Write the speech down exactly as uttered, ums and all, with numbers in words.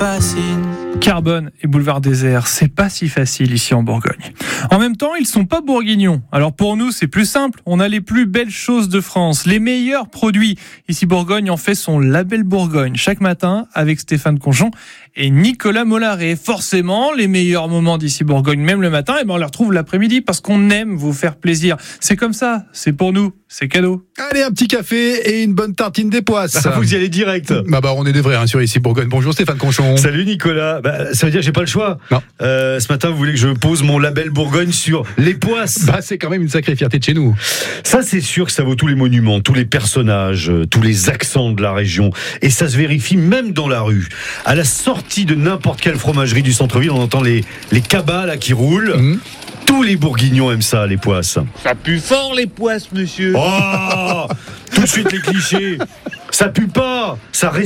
fascine. Carbone et boulevard désert, c'est pas si facile ici en Bourgogne. En même temps, ils sont pas bourguignons. Alors pour nous, c'est plus simple. On a les plus belles choses de France, les meilleurs produits. Ici, Bourgogne en fait son label Bourgogne chaque matin avec Stéphane Conchon et Nicolas Mollaret. Forcément, les meilleurs moments d'ici Bourgogne, même le matin, et ben on les retrouve l'après-midi parce qu'on aime vous faire plaisir. C'est comme ça, c'est pour nous, c'est cadeau. Allez, un petit café et une bonne tartine des poisses. Ah, vous y allez direct. Bah bah, on est des vrais hein, sur ici Bourgogne. Bonjour Stéphane Conchon. Salut Nicolas. Bah, ça veut dire que j'ai pas le choix. Non. Euh, ce matin, vous voulez que je pose mon label Bourgogne sur les poisses. Bah c'est quand même une sacrée fierté de chez nous. Ça, c'est sûr que ça vaut tous les monuments, tous les personnages, euh, tous les accents de la région. Et ça se vérifie même dans la rue. À la sortie de n'importe quelle fromagerie du centre-ville, on entend les, les cabas là, qui roulent. Mmh. Tous les bourguignons aiment ça, les poisses. Ça pue fort les poisses, monsieur. Oh, tout de suite les clichés. Ça pue pas, ça